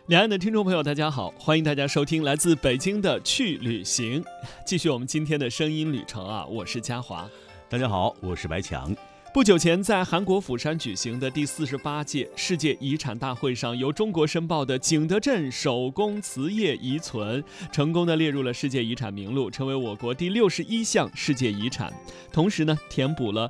两岸的听众朋友，大家好，欢迎大家收听来自北京的去旅行，继续我们今天的声音旅程啊！我是嘉华， 大家好，我是白强。 不久前，在韩国釜山举行的第48届世界遗产大会上，由中国申报的景德镇手工瓷业遗存，成功的列入了世界遗产名录，成为我国第61项世界遗产。同时呢，填补了